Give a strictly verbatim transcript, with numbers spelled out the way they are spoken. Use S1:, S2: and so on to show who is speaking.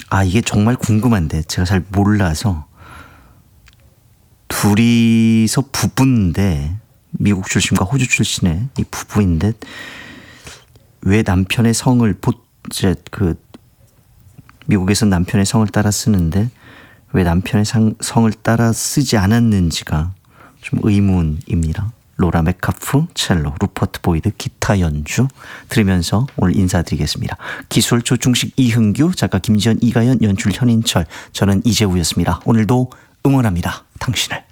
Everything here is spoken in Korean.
S1: 아, 이게 정말 궁금한데 제가 잘 몰라서. 둘이서 부부인데, 미국 출신과 호주 출신의 이 부부인데 왜 남편의 성을 보, 이제 그 미국에서 남편의 성을 따라 쓰는데 왜 남편의 상, 성을 따라 쓰지 않았는지가 좀 의문입니다. 로라 메카프 첼로, 루퍼트 보이드 기타 연주 들으면서 오늘 인사드리겠습니다. 기술 조중식 이흥규, 작가 김지연, 이가연, 연출 현인철, 저는 이재우였습니다. 오늘도 응원합니다. 당신을.